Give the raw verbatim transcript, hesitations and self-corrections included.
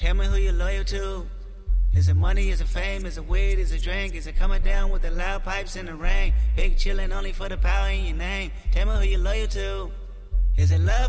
Tell me who you're loyal to. Is it money, is it fame, is it weed, is it drink? Is it coming down with the loud pipes in the rain? Big chillin' only for the power in your name. Tell me who you're loyal to. Is it love?